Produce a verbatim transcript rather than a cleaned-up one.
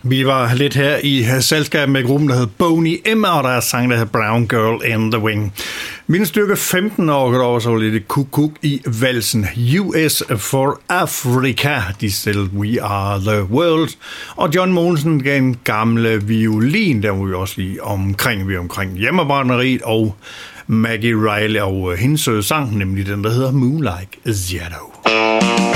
Vi var lidt her i selskab med gruppen, der hed Boney M, og der er sang, der hed Brown Girl in the Wing. Min stykke femten år går over så lidt kuk-kuk i valsen. U S for Africa, de stillede We Are the World. Og John Mogensen gav en gamle violin, der var vi også lige omkring, vi omkring hjemmebrænderiet, og Maggie Riley og hendes sang, nemlig den, der hedder Moonlight Shadow.